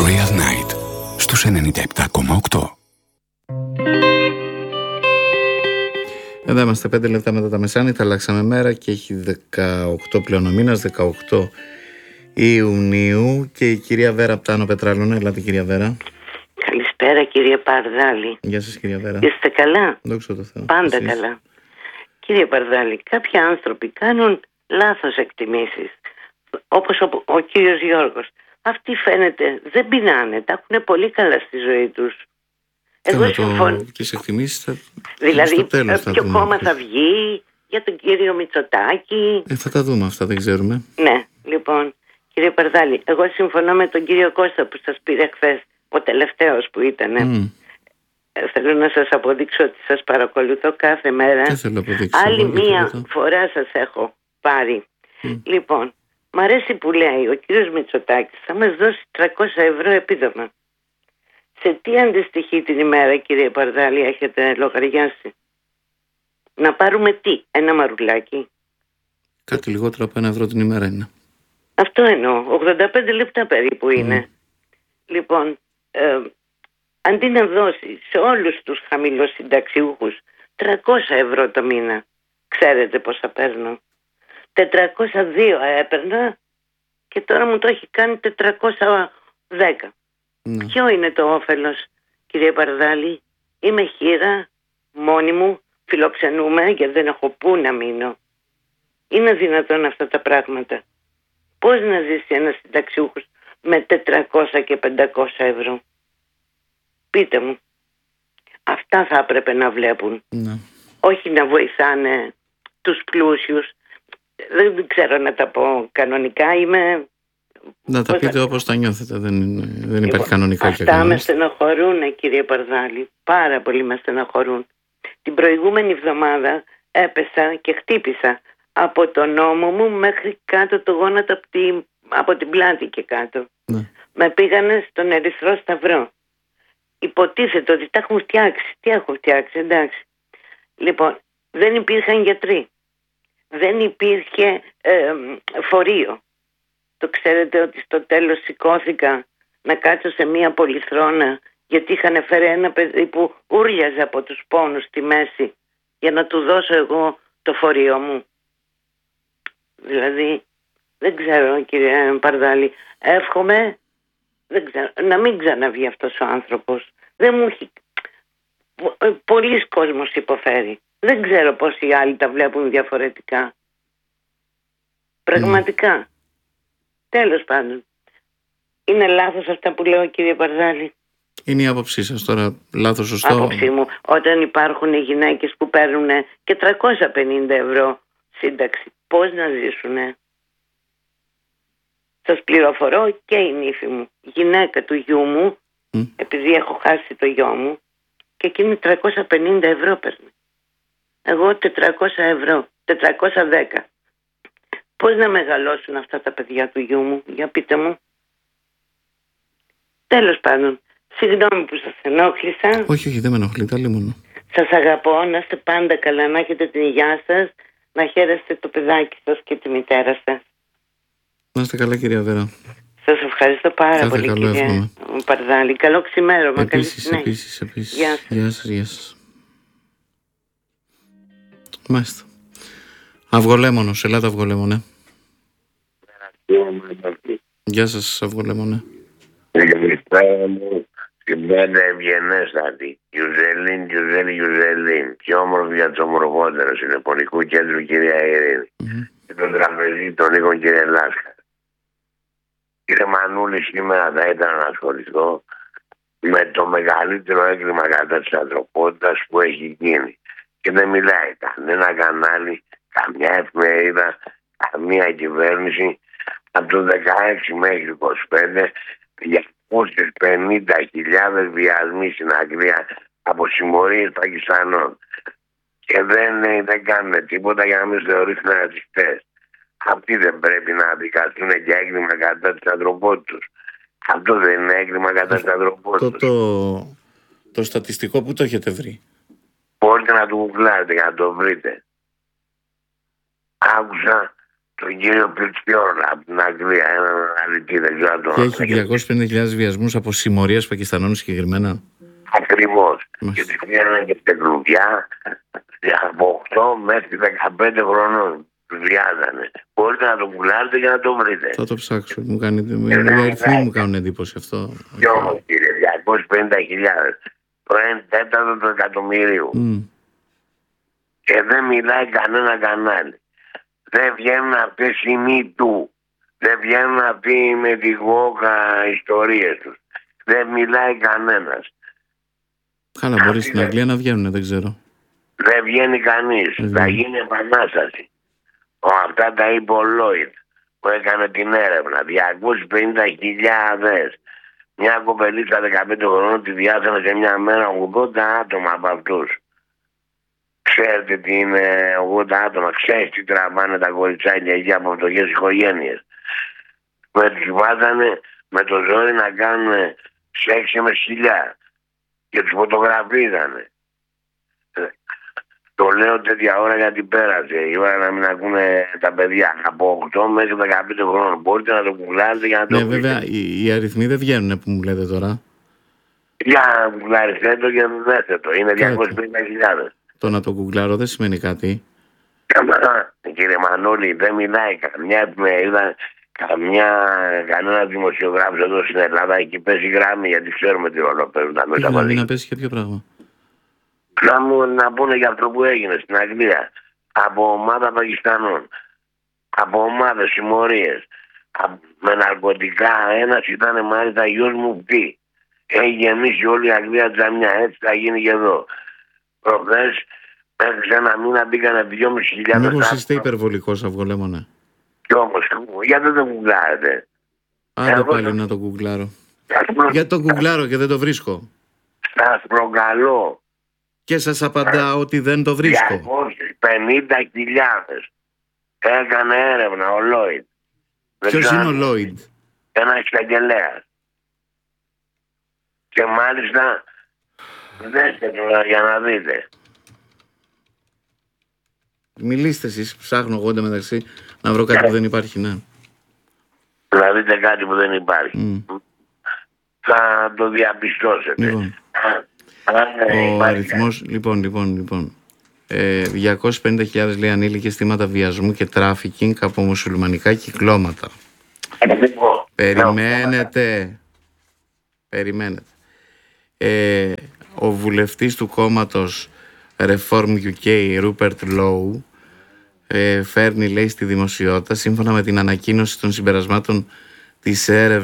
Victoria's Night στους 97,8. Εδώ είμαστε 5 λεπτά μετά τα μεσάνυχτα, αλλάξαμε μέρα και έχει 18 πλέον ο μήνας, 18 Ιουνίου, και η κυρία Βέρα από τα Άνω Πετράλωνα. Ελάτε κυρία Βέρα. Καλησπέρα κύριε Παρδάλη. Γεια σας κυρία Βέρα. Είστε καλά? Δόξα τω Θεώ. Πάντα Εσείς? καλά. Κύριε Παρδάλη, κάποιοι άνθρωποι κάνουν λάθος εκτιμήσεις, όπως ο κύριος Γιώργος. Αυτοί φαίνεται δεν πεινάνε, τα έχουν πολύ καλά στη ζωή τους. Εγώ συμφωνώ. Τις εκτιμήσεις θα... Δηλαδή στο τέλος ποιο κόμμα θα βγει, για τον κύριο Μητσοτάκη. Θα τα δούμε αυτά, δεν ξέρουμε. Ναι, λοιπόν, κύριε Παρδάλη, εγώ συμφωνώ με τον κύριο Κώστα που σας πήρε χθες, ο τελευταίος που ήταν. Θέλω να σας αποδείξω ότι σας παρακολουθώ κάθε μέρα. Άλλη μία φορά σας έχω πάρει. Λοιπόν, μ' αρέσει που λέει ο κύριος Μητσοτάκης θα μας δώσει 300 ευρώ επίδομα. Σε τι αντιστοιχεί την ημέρα, κύριε Παρδάλη, έχετε λογαριάσει? Να πάρουμε τι, ένα μαρουλάκι? Κάτι λιγότερο από 1 ευρώ την ημέρα είναι. Αυτό εννοώ, 85 λεπτά περίπου είναι. Λοιπόν, αντί να δώσει σε όλους τους χαμηλοσυνταξιούχους 300 ευρώ το μήνα, ξέρετε πόσα παίρνω? 402 έπαιρνα και τώρα μου το έχει κάνει 410. Ποιο είναι το όφελος, κύριε Παρδάλη? Είμαι χήρα, μόνη μου, φιλοξενούμε γιατί δεν έχω πού να μείνω. Είναι δυνατόν αυτά τα πράγματα? Πώς να ζήσει ένας συνταξιούχος με 400 και 500 ευρώ? Πείτε μου. Αυτά θα έπρεπε να βλέπουν. Όχι να βοηθάνε τους πλούσιους. Δεν ξέρω να τα πω κανονικά. Να τα πείτε όπως τα νιώθετε. Δεν υπάρχει κανονικά και αυτά με στενοχωρούν, κύριε Παρδάλη. Πάρα πολύ με στενοχωρούν. Την προηγούμενη εβδομάδα έπεσα και χτύπησα από τον ώμο μου μέχρι κάτω το γόνατο, από την πλάτη και κάτω. Με πήγανε στον Ερυθρό Σταυρό. Υποτίθεται ότι τα έχουν φτιάξει. Τι έχουν φτιάξει, εντάξει. Λοιπόν, δεν υπήρχαν γιατροί. Δεν υπήρχε φορείο. Το ξέρετε ότι στο τέλος σηκώθηκα να κάτσω σε μία πολυθρόνα γιατί είχαν φέρει ένα παιδί που ούρλιαζε από τους πόνους στη μέση για να του δώσω εγώ το φορείο μου. Δηλαδή, δεν ξέρω κύριε Παρδάλη, εύχομαι να μην ξαναβγεί αυτός ο άνθρωπος. Δεν μου έχει... Πολλοί κόσμος υποφέρει. Δεν ξέρω πώς οι άλλοι τα βλέπουν διαφορετικά. Πραγματικά. Τέλος πάντων. Είναι λάθος αυτά που λέω, κύριε Παρδάλη? Είναι η άποψή σας τώρα, λάθος, σωστό? Άποψή μου, όταν υπάρχουν γυναίκες που παίρνουν και 350 ευρώ σύνταξη, πώς να ζήσουνε? Σας πληροφορώ και η νύφη μου, γυναίκα του γιού μου, επειδή έχω χάσει το γιο μου, και εκείνη 350 ευρώ παίρνει. Εγώ 400 ευρώ, 410. Πώς να μεγαλώσουν αυτά τα παιδιά του γιού μου, για πείτε μου. Τέλος πάντων, συγγνώμη που σας ενόχλησα. Όχι, δεν με ενοχλείτε, άλλη μόνο. Σας αγαπώ, να είστε πάντα καλά, να έχετε την υγεία σας, να χαίρεστε το παιδάκι σας και τη μητέρα σας. Να είστε καλά κυρία Βέρα. Σας ευχαριστώ πάρα πολύ καλό, κύριε Παρδάλη. Καλό ξημέρωμα. Επίσης. Γεια σας. Μάλιστα. Αυγολέμονος, ελάτε Αυγολέμονε. Γεια σας Αυγολέμονε. Καλησπέρα μου, την πέντε ευγενέστατη. Ιουζελίν. Πιο όμορφη για τους ομορφότερους. Συνεπονικού κέντρου κυρία Ειρήνη. Και τον τραπεζί των Νίκων κύριε Λάσκα. Κύριε Μανούλη, σήμερα θα ήθελα να ασχοληθώ με το μεγαλύτερο έγκλημα κατά της ανθρωπότητας που έχει γίνει. Και δεν μιλάει κανένα κανάλι, καμιά εφημερίδα, καμία κυβέρνηση. Από το 16 μέχρι 25, 250.000 βιασμοί στην Αγγλία από συμμορίες Πακιστανών. Και δεν κάνουν τίποτα για να μην θεωρήσουν ρατσιστές. Αυτοί δεν πρέπει να δικαστούν για έγκλημα κατά της ανθρωπότητας? Αυτό δεν είναι έγκλημα κατά της ανθρωπότητας? Το στατιστικό που το έχετε βρει? Μπορείτε να το γουγκλάρετε για να το βρείτε. Άκουσα τον κύριο Πλητσιώνα από την Αγγλία, έναν αλητή, δεν ξέρω αν Και έχει 250.000 βιασμούς από συμμορίες Πακιστανών συγκεκριμένα. Ακριβώς. Και τους βγαίνουν και τεχνουδιά από 8 μέχρι 15 χρονών. Τους βιάζανε. Μπορείτε να το πουλάρετε και να το βρείτε. Θα το ψάξω. Οι αριθμοί μου κάνουν εντύπωση αυτό. Κι όμως κύριε, 250.000. Το 1/4 του εκατομμυρίου. Και δεν μιλάει κανένα κανάλι. Δεν βγαίνουν αυτές οι μη του. Δεν βγαίνουν αυτοί με τη γόκα ιστορίες τους. Δεν μιλάει κανένας. Καλά, μπορεί στην Αγγλία να βγαίνουν, δεν ξέρω. Δεν βγαίνει κανείς. Θα γίνει επανάσταση. Αυτά τα είπε ο Λόιτ που έκανε την έρευνα. 250.000. Μια κοπελίτσα 15 χρονών τη διάσανε σε μια μέρα 80 άτομα από αυτούς. Ξέρετε τι είναι 80 άτομα. Ξέρεις τι τραβάνε τα κοριτσάκια εκεί από φτωχές οικογένειες. Με τους βάζανε με το ζόρι να κάνουν σεξ με σκυλιά. Και τους φωτογραφίζανε. Το λέω τέτοια ώρα γιατί πέρασε. Η ώρα να μην ακούνε τα παιδιά. Από 8 μέχρι 15 χρόνων. Μπορείτε να το πουλάρετε για να το πείτε. Βέβαια, οι αριθμοί δεν βγαίνουν που μου λέτε τώρα. Για να πουλάριστε το και να δέστε το. Είναι 250.000. Το να το κουκλάρω δεν σημαίνει κάτι. Κύριε Μανώλη, δεν μιλάει καμιά εφημερίδα, κανένα δημοσιογράφος εδώ στην Ελλάδα. Εκεί παίζει γράμμη γιατί ξέρουμε τι ρόλο παίζουν τα μέσα μαζί. Να πέσει και ποιο πράγμα. Να πούνε για αυτό που έγινε στην Αγγλία. Από ομάδα Πακιστανών. Από ομάδες συμμορίες. Με ναρκωτικά. Ένας ήταν μάλιστα γιος μου πτή. Έχει γεμίσει όλη η Αγγλία τζαμιά. Έτσι θα γίνει και εδώ. Προχθές μέχρι σε ένα μήνα μπήκανε 2.500. Μήπως είστε υπερβολικός, Αυγολέμονα. Κι όμως, γιατί δεν το κουκλάρετε. Άντε πάλι να το κουκλάρω. Γιατί το κουκλάρω και δεν το βρίσκω. Σας προκαλώ. Και σας απαντάω ότι δεν το βρίσκω. 250.000. Έκανε έρευνα ο Λόιτ. Ποιος είναι ο Λόιτ? Ένας εισαγγελέας. Και μάλιστα δέστε το για να δείτε. Μιλήστε εσείς, ψάχνω εγώ εντωμεταξύ να βρω κάτι που δεν υπάρχει, ναι. Να δείτε κάτι που δεν υπάρχει. Θα το διαπιστώσετε. Λοιπόν. Ο αριθμός, λοιπόν. 250.000 λέει ανήλικες θύματα βιασμού και τράφικινγκ από μουσουλμανικά κυκλώματα. Περιμένετε. Ο βουλευτής του κόμματος Reform UK, Rupert Lowe, φέρνει, λέει, στη δημοσιότητα, σύμφωνα με την ανακοίνωση των συμπερασμάτων της έρευνας